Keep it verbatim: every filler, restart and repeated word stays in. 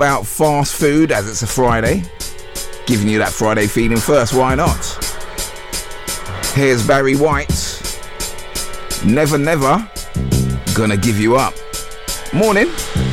about fast food as it's a Friday. Giving you that Friday feeling first, why not? Here's Barry White. Never, never gonna give you up. Morning.